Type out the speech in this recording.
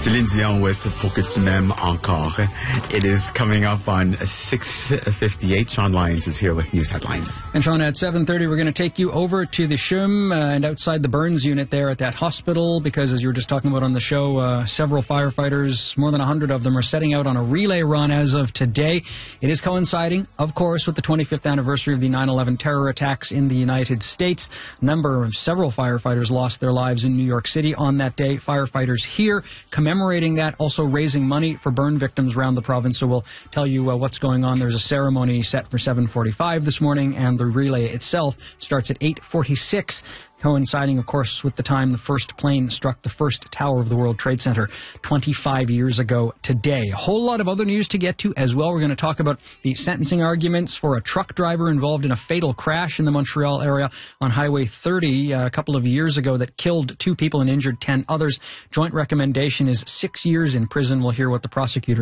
Céline Dion with Pour que tu m'aimes encore. It is coming up on 6:58. Sean Lyons is here with news headlines. And Sean, at 7:30, we're going to take you over to the CHUM and outside the burns unit there at that hospital, because as you were just talking about on the show, several firefighters, more than 100 of them, are setting out on a relay run as of today. It is coinciding, of course, with the 25th anniversary of the 9/11 terror attacks in the United States. Several firefighters lost their lives in New York City on that day. Firefighters here commemorating that, also raising money for burn victims around the province. So we'll tell you what's going on. There's a ceremony set for 7:45 this morning, and the relay itself starts at 8:46. Coinciding, of course, with the time the first plane struck the first tower of the World Trade Center 25 years ago today. A whole lot of other news to get to as well. We're going to talk about the sentencing arguments for a truck driver involved in a fatal crash in the Montreal area on Highway 30 a couple of years ago that killed 2 people and injured 10 others. Joint recommendation is 6 years in prison. We'll hear what the prosecutor